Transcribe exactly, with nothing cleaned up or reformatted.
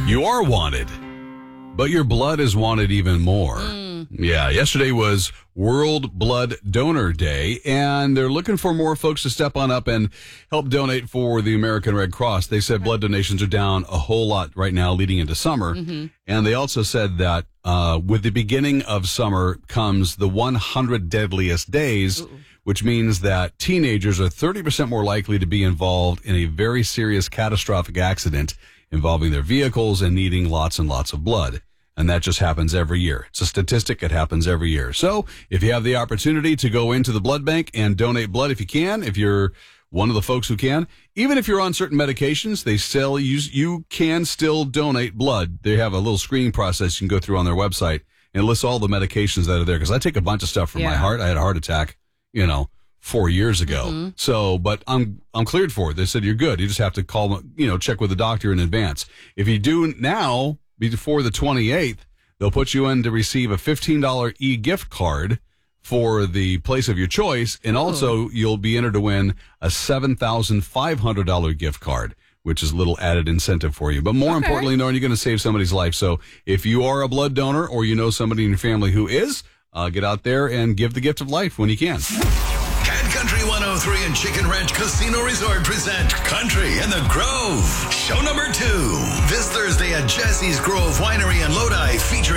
You are wanted, but your blood is wanted even more. Mm. Yeah, yesterday was World Blood Donor Day, and they're looking for more folks to step on up and help donate for the American Red Cross. They said blood donations are down a whole lot right now leading into summer, mm-hmm. and they also said that uh, with the beginning of summer comes the one hundred deadliest days, Ooh. which means that teenagers are thirty percent more likely to be involved in a very serious catastrophic accident involving their vehicles and needing lots and lots of blood. And that just happens every year. It's a statistic. It happens every year. So if you have the opportunity to go into the blood bank and donate blood, if you can, if you're one of the folks who can, even if you're on certain medications, they sell you, you can still donate blood. They have a little screening process you can go through on their website and lists all the medications that are there. Because I take a bunch of stuff for yeah. my heart. I had a heart attack, you know, four years ago. Mm-hmm. So, but I'm, I'm cleared for it. They said, you're good. You just have to call, you know, check with the doctor in advance. If you do now, before the twenty-eighth, they'll put you in to receive a fifteen dollars e-gift card for the place of your choice. And also oh. you'll be entered to win a seven thousand five hundred dollars gift card, which is a little added incentive for you. But more okay. importantly, knowing you're going to save somebody's life. So if you are a blood donor or you know somebody in your family who is, uh, get out there and give the gift of life when you can. Country one oh three and Chicken Ranch Casino Resort present Country in the Grove. Show number two. This Thursday at Jesse's Grove Winery in Lodi, featuring